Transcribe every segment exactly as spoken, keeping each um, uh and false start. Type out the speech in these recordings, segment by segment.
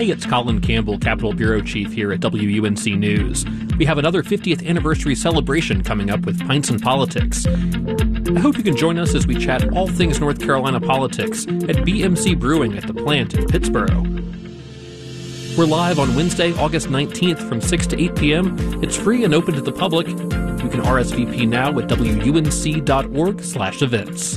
Hey, it's Colin Campbell, Capitol Bureau Chief here at W U N C News. We have another fiftieth anniversary celebration coming up with Pints and Politics. I hope you can join us as we chat all things North Carolina politics at B M C Brewing at the plant in Pittsboro. We're live on Wednesday, August nineteenth from six to eight p.m. It's free and open to the public. You can R S V P now at W U N C dot org slash events.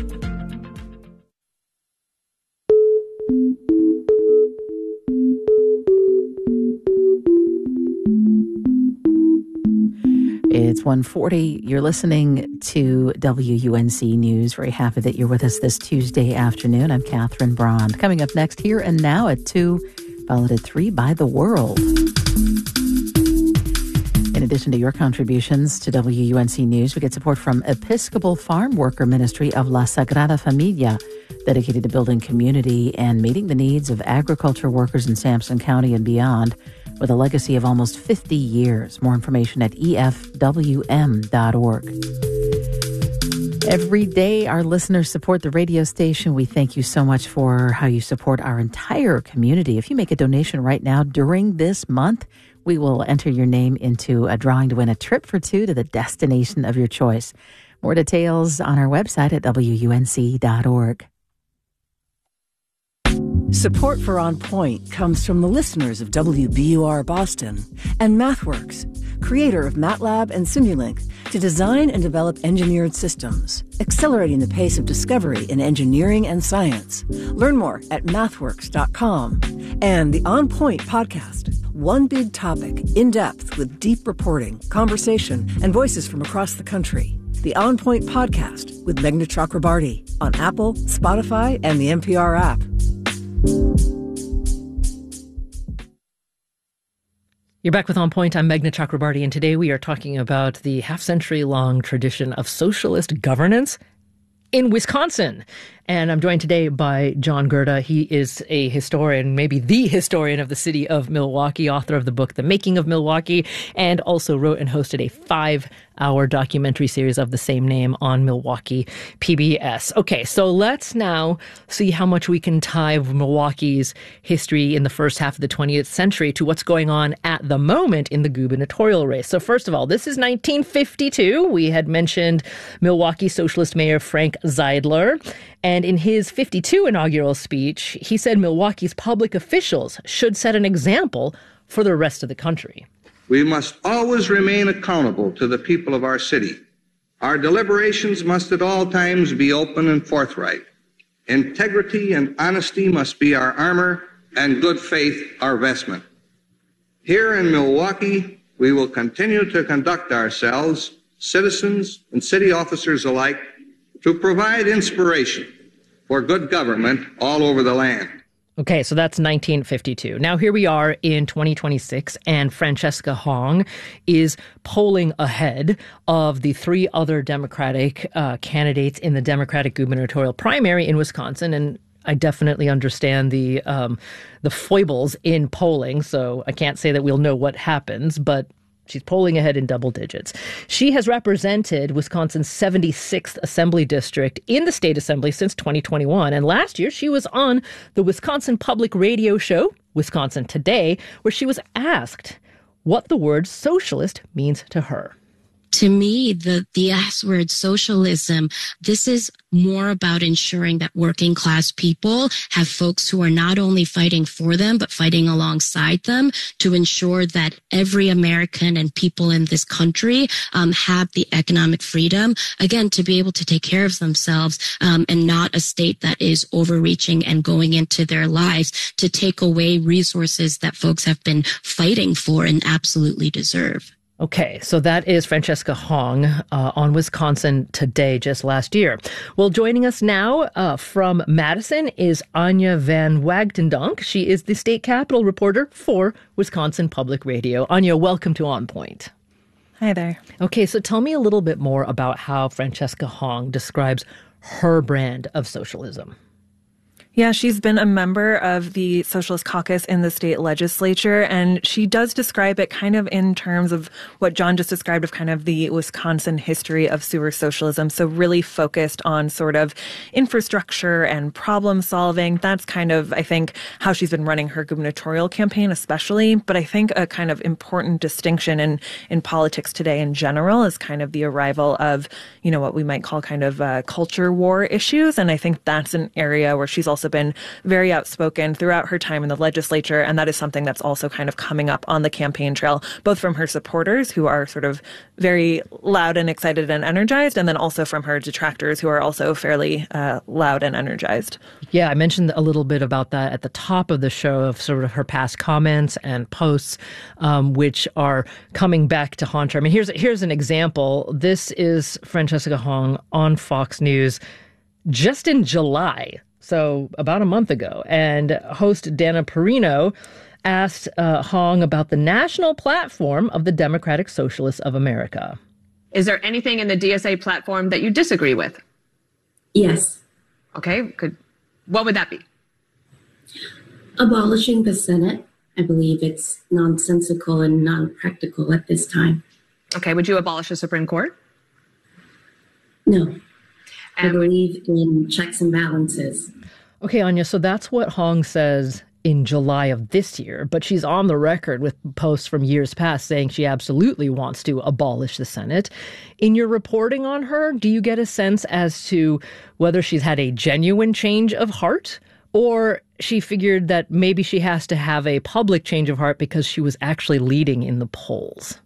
It's one forty. You're listening to W U N C News. Very happy that you're with us this Tuesday afternoon. I'm Catherine Braun. Coming up next, Here and Now at two, followed at three by The World. In addition to your contributions to W U N C News, we get support from Episcopal Farm Worker Ministry of La Sagrada Familia, dedicated to building community and meeting the needs of agriculture workers in Sampson County and beyond, with a legacy of almost fifty years. More information at E F W M dot org. Every day, our listeners support the radio station. We thank you so much for how you support our entire community. If you make a donation right now during this month, we will enter your name into a drawing to win a trip for two to the destination of your choice. More details on our website at W U N C dot org. Support for On Point comes from the listeners of W B U R Boston and MathWorks, creator of MATLAB and Simulink, to design and develop engineered systems, accelerating the pace of discovery in engineering and science. Learn more at mathworks dot com. And the On Point podcast, one big topic, in depth with deep reporting, conversation, and voices from across the country. The On Point podcast with Meghna Chakrabarty on Apple, Spotify, and the N P R app. You're back with On Point. I'm Meghna Chakrabarty, and today we are talking about the half-century-long tradition of socialist governance in Wisconsin. And I'm joined today by John Gerda. He is a historian, maybe the historian of the city of Milwaukee, author of the book The Making of Milwaukee, and also wrote and hosted a five-hour documentary series of the same name on Milwaukee P B S. Okay, so let's now see how much we can tie Milwaukee's history in the first half of the twentieth century to what's going on at the moment in the gubernatorial race. So first of all, this is nineteen fifty-two. We had mentioned Milwaukee Socialist Mayor Frank Zeidler. And in his fifty-two inaugural speech, he said Milwaukee's public officials should set an example for the rest of the country. We must always remain accountable to the people of our city. Our deliberations must at all times be open and forthright. Integrity and honesty must be our armor, and good faith our vestment. Here in Milwaukee, we will continue to conduct ourselves, citizens and city officers alike, to provide inspiration for good government all over the land. Okay, so that's nineteen fifty-two. Now here we are in twenty twenty-six, and Francesca Hong is polling ahead of the three other Democratic uh, candidates in the Democratic gubernatorial primary in Wisconsin. And I definitely understand the um, the foibles in polling, so I can't say that we'll know what happens, but she's polling ahead in double digits. She has represented Wisconsin's seventy-sixth Assembly District in the state assembly since twenty twenty-one. And last year, she was on the Wisconsin Public Radio show, Wisconsin Today, where she was asked what the word socialist means to her. To me, the, the S word socialism, this is more about ensuring that working class people have folks who are not only fighting for them, but fighting alongside them to ensure that every American and people in this country um, have the economic freedom, again, to be able to take care of themselves um, and not a state that is overreaching and going into their lives to take away resources that folks have been fighting for and absolutely deserve. Okay, so that is Francesca Hong uh, on Wisconsin Today just last year. Well, joining us now uh, from Madison is Anya Van Wagtendonk. She is the state capitol reporter for Wisconsin Public Radio. Anya, welcome to On Point. Hi there. Okay, so tell me a little bit more about how Francesca Hong describes her brand of socialism. Yeah, she's been a member of the Socialist Caucus in the state legislature, and she does describe it kind of in terms of what John just described of kind of the Wisconsin history of sewer socialism. So really focused on sort of infrastructure and problem solving. That's kind of, I think, how she's been running her gubernatorial campaign especially. But I think a kind of important distinction in, in politics today in general is kind of the arrival of, you know, what we might call kind of uh, culture war issues. And I think that's an area where she's also been very outspoken throughout her time in the legislature, and that is something that's also kind of coming up on the campaign trail, both from her supporters, who are sort of very loud and excited and energized, and then also from her detractors, who are also fairly uh, loud and energized. Yeah, I mentioned a little bit about that at the top of the show, of sort of her past comments and posts, um, which are coming back to haunt her. I mean, here's here's an example. This is Francesca Hong on Fox News just in July. So about a month ago, and host Dana Perino asked uh, Hong about the national platform of the Democratic Socialists of America. Is there anything in the D S A platform that you disagree with? Yes. Okay, could, what would that be? Abolishing the Senate. I believe it's nonsensical and non-practical at this time. Okay, would you abolish the Supreme Court? No. I And believe in checks and balances. Okay, Anya, so that's what Hong says in July of this year, but she's on the record with posts from years past saying she absolutely wants to abolish the Senate. In your reporting on her, do you get a sense as to whether she's had a genuine change of heart, or she figured that maybe she has to have a public change of heart because she was actually leading in the polls?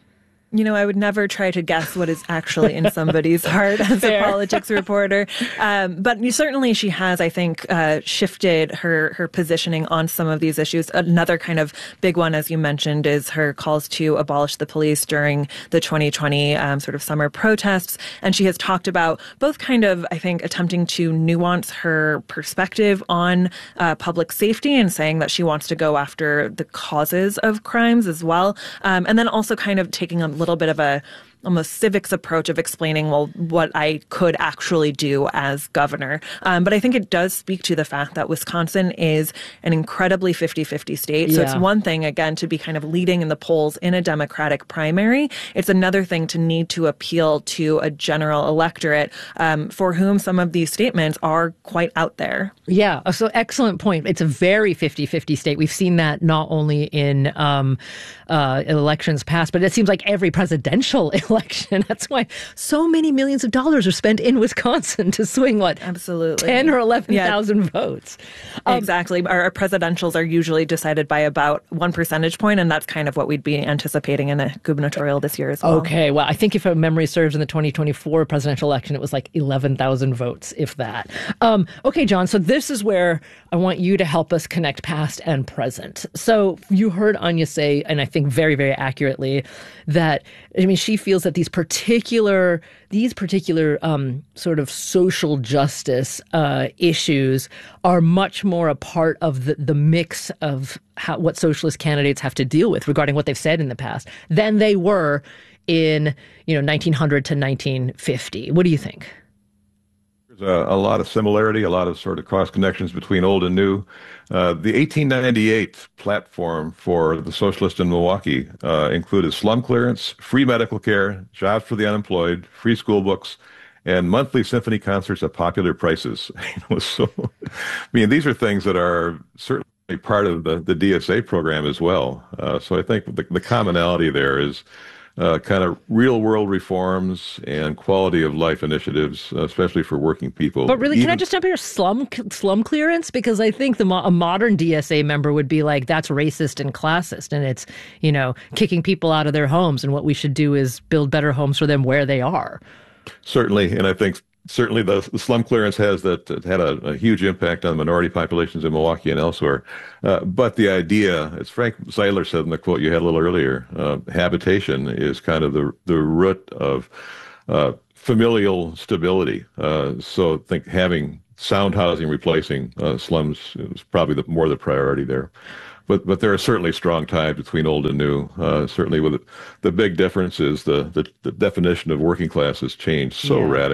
You know, I would never try to guess what is actually in somebody's heart as Fair. a politics reporter. Um, but you, certainly she has, I think, uh, shifted her, her positioning on some of these issues. Another kind of big one, as you mentioned, is her calls to abolish the police during the twenty twenty um, sort of summer protests. And she has talked about both kind of, I think, attempting to nuance her perspective on uh, public safety and saying that she wants to go after the causes of crimes as well. Um, and then also kind of taking a little bit of a almost civics approach of explaining, well, what I could actually do as governor. Um, but I think it does speak to the fact that Wisconsin is an incredibly fifty-fifty state. So Yeah. it's one thing, again, to be kind of leading in the polls in a Democratic primary. It's another thing to need to appeal to a general electorate um, for whom some of these statements are quite out there. Yeah, so excellent point. It's a very fifty-fifty state. We've seen that not only in um, uh, elections past, but it seems like every presidential election. That's why so many millions of dollars are spent in Wisconsin to swing, what, Absolutely. ten or eleven thousand Yeah. votes. Um, Exactly. Our, our presidentials are usually decided by about one percentage point, and that's kind of what we'd be anticipating in a gubernatorial this year as well. Okay, well, I think if my memory serves, in the twenty twenty-four presidential election, it was like eleven thousand votes, if that. Um, okay, John, so this is where I want you to help us connect past and present. So you heard Anya say, and I think very, very accurately, that, I mean, she feels that these particular, these particular um, sort of social justice uh, issues are much more a part of the, the mix of how, what socialist candidates have to deal with regarding what they've said in the past than they were in, you know, nineteen hundred to nineteen fifty. What do you think? There's a, a lot of similarity, a lot of sort of cross connections between old and new. Uh, the eighteen ninety-eight platform for the socialists in Milwaukee uh, included slum clearance, free medical care, jobs for the unemployed, free school books, and monthly symphony concerts at popular prices. You know, so, I mean, these are things that are certainly part of the, the D S A program as well. Uh, so I think the, the commonality there is uh, kind of real world reforms and quality of life initiatives, uh, especially for working people. But really, can Even, I just jump here? Slum slum clearance? Because I think the mo- a modern D S A member would be like, that's racist and classist, and it's, you know, kicking people out of their homes, and what we should do is build better homes for them where they are. Certainly, and I think certainly the, the slum clearance has that uh, had a, a huge impact on minority populations in Milwaukee and elsewhere. Uh, but the idea, as Frank Zeidler said in the quote you had a little earlier, uh, habitation is kind of the the root of uh, familial stability. Uh, so I think having sound housing replacing uh, slums is probably the, more the priority there. But but there are certainly strong ties between old and new. Uh, certainly, with it, the big difference is the, the the definition of working class has changed so Yeah. radically.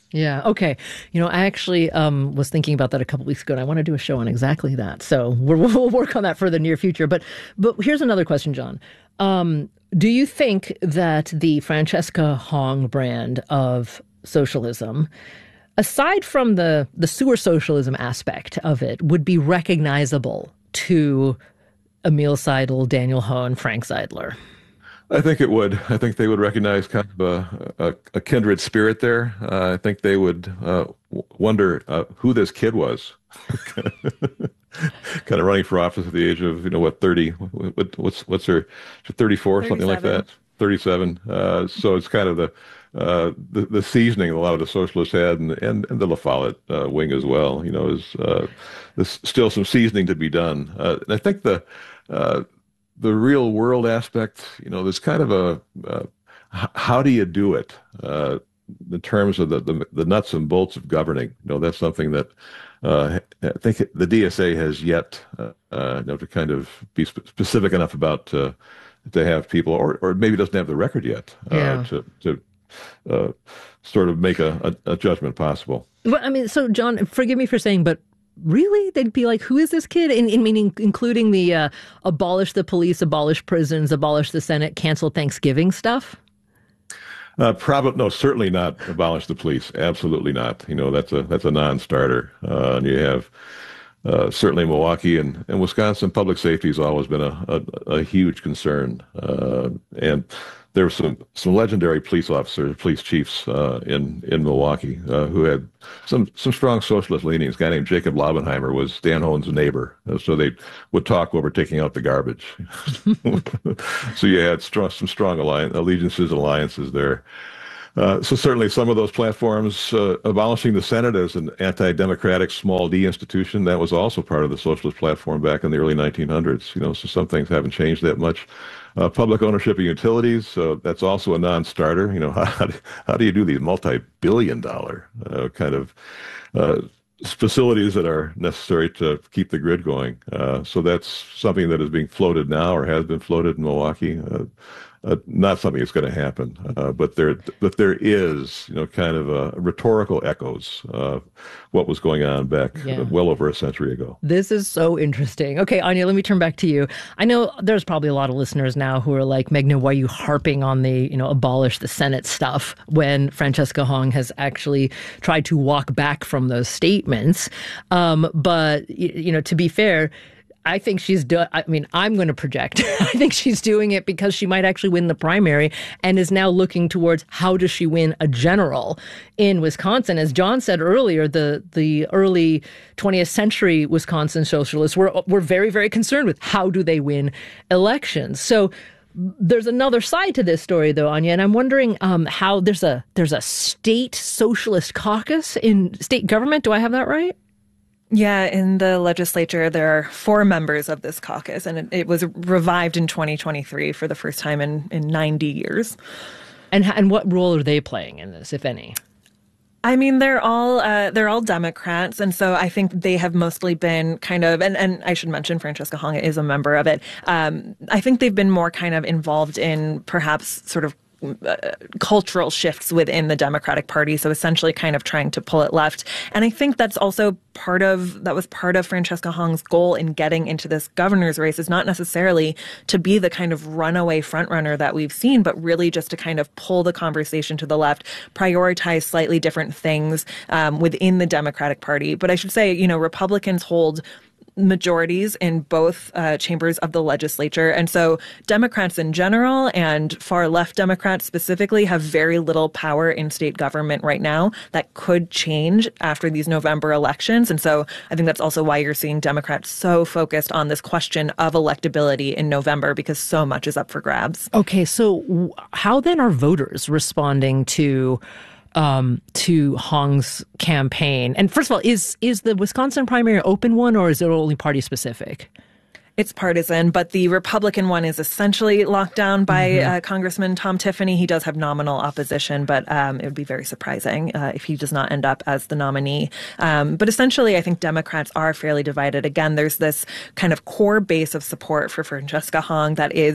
Yeah. Okay. You know, I actually um, was thinking about that a couple weeks ago, and I want to do a show on exactly that. So we're, we'll work on that for the near future. But but here's another question, John. Um, do you think that the Francesca Hong brand of socialism, aside from the, the sewer socialism aspect of it, would be recognizable to Emil Seidel, Daniel Ho, and Frank Seidler? I think it would. I think they would recognize kind of a, a, a kindred spirit there. Uh, I think they would uh, wonder uh, who this kid was. Kind of running for office at the age of, you know, what, thirty? What, what's what's her, thirty-four, something like that? thirty-seven. Uh, so it's kind of the, uh, the the seasoning a lot of the socialists had, and, and, and the La Follette uh, wing as well. You know, is uh, there's still some seasoning to be done. Uh, and I think the uh, the real world aspect, you know, there's kind of a uh, how do you do it uh, in terms of the, the the nuts and bolts of governing. You know, that's something that uh, I think the D S A has yet uh, uh, you know, to kind of be sp- specific enough about uh, to have people, or or maybe doesn't have the record yet uh, yeah. to to uh, sort of make a, a, a judgment possible. Well, I mean, so John, forgive me for saying, but really, they'd be like, "Who is this kid?" In, in meaning, including the uh, abolish the police, abolish prisons, abolish the Senate, cancel Thanksgiving stuff. Uh, probably no, certainly not abolish the police. Absolutely not. You know, that's a that's a non-starter. Uh, and you have uh, certainly Milwaukee and, and Wisconsin. Public safety has always been a a, a huge concern, uh, and there were some some legendary police officers, police chiefs uh, in in Milwaukee uh, who had some some strong socialist leanings. A guy named Jacob Laubenheimer was Dan Hohen's neighbor, uh, so they would talk over taking out the garbage. So you had strong, some strong alliance, allegiances and alliances there. Uh, so certainly some of those platforms, uh, abolishing the Senate as an anti-democratic small d institution, that was also part of the socialist platform back in the early nineteen hundreds. You know, so some things haven't changed that much. Uh, public ownership of utilities, uh, that's also a non-starter. You know, how, how do you do these multi-billion dollar uh, kind of uh, facilities that are necessary to keep the grid going? Uh, so that's something that is being floated now or has been floated in Milwaukee. Uh, Uh, not something that's going to happen, uh, but there, but there is, you know, kind of a rhetorical echoes of what was going on back yeah. well over a century ago. This is so interesting. Okay, Anya, let me turn back to you. I know there's probably a lot of listeners now who are like, Meghna, why are you harping on the, you know, abolish the Senate stuff when Francesca Hong has actually tried to walk back from those statements? Um, but, you know, to be fair, I think she's do- I mean, I'm going to project. I think she's doing it because she might actually win the primary and is now looking towards how does she win a general in Wisconsin. As John said earlier, the the early twentieth century Wisconsin socialists were were very, very concerned with how do they win elections. So there's another side to this story, though, Anya, and I'm wondering um, how there's a there's a state socialist caucus in state government. Do I have that right? Yeah, in the legislature, there are four members of this caucus, and it, it was revived in twenty twenty-three for the first time in, in ninety years. And and what role are they playing in this, if any? I mean, they're all uh, they're all Democrats, and so I think they have mostly been kind of, and, and I should mention Francesca Hong is a member of it. Um, I think they've been more kind of involved in perhaps sort of Uh, cultural shifts within the Democratic Party, so essentially kind of trying to pull it left. And I think that's also part of, that was part of Francesca Hong's goal in getting into this governor's race, is not necessarily to be the kind of runaway frontrunner that we've seen, but really just to kind of pull the conversation to the left, prioritize slightly different things um, within the Democratic Party. But I should say, you know, Republicans hold majorities in both uh, chambers of the legislature. And so Democrats in general and far left Democrats specifically have very little power in state government right now. That could change after these November elections. And so I think that's also why you're seeing Democrats so focused on this question of electability in November, because so much is up for grabs. Okay, so how then are voters responding to Um, to Hong's campaign? And first of all, is is the Wisconsin primary an open one, or is it only party specific? It's partisan, but the Republican one is essentially locked down by mm-hmm. uh, Congressman Tom Tiffany. He does have nominal opposition, but um, it would be very surprising uh, if he does not end up as the nominee. Um, but essentially, I think Democrats are fairly divided. Again, there's this kind of core base of support for Francesca Hong that is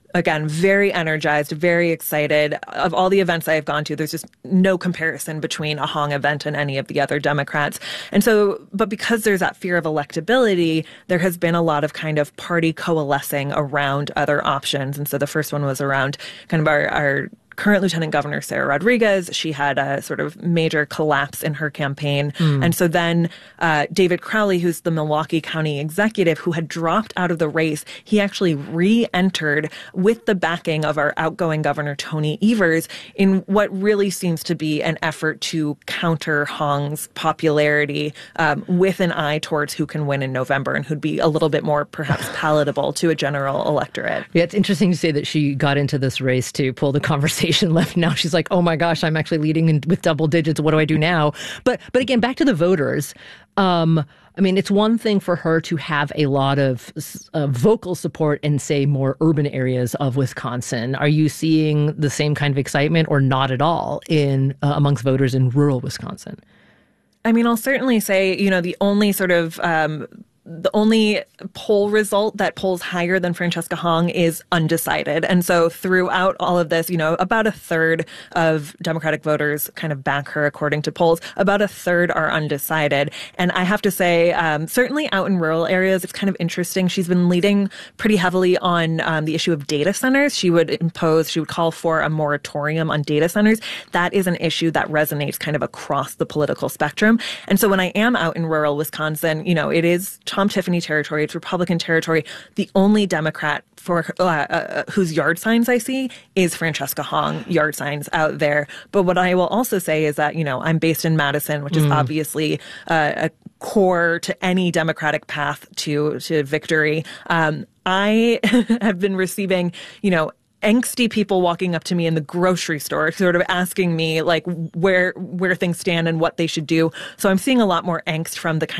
again, very energized, very excited. Of all the events I have gone to, there's just no comparison between a Hong event and any of the other Democrats. And so, but because there's that fear of electability, there has been a lot of kind of party coalescing around other options. And so the first one was around kind of our, our current Lieutenant Governor Sarah Rodriguez. She had a sort of major collapse in her campaign. Mm. And so then uh, David Crowley, who's the Milwaukee County executive who had dropped out of the race, he actually re-entered with the backing of our outgoing Governor Tony Evers in what really seems to be an effort to counter Hong's popularity um, with an eye towards who can win in November and who'd be a little bit more perhaps palatable to a general electorate. Yeah, it's interesting to say that she got into this race to pull the conversation left. Now she's like, oh my gosh, I'm actually leading in, with double digits. What do I do now? But but again, back to the voters. Um, I mean, it's one thing for her to have a lot of uh, vocal support in, say, more urban areas of Wisconsin. Are you seeing the same kind of excitement or not at all in uh, amongst voters in rural Wisconsin? I mean, I'll certainly say, you know, the only sort of um, the only poll result that polls higher than Francesca Hong is undecided. And so throughout all of this, you know, about a third of Democratic voters kind of back her according to polls. About a third are undecided. And I have to say, um, certainly out in rural areas, it's kind of interesting. She's been leading pretty heavily on um, the issue of data centers. She would impose, she would call for a moratorium on data centers. That is an issue that resonates kind of across the political spectrum. And so when I am out in rural Wisconsin, you know, it is Tom Tiffany territory, it's Republican territory. The only Democrat for uh, uh, whose yard signs I see is Francesca Hong yard signs out there. But what I will also say is that, you know, I'm based in Madison, which is mm. obviously uh, a core to any Democratic path to, to victory. Um, I have been receiving, you know, angsty people walking up to me in the grocery store, sort of asking me like where where things stand and what they should do. So I'm seeing a lot more angst from the kind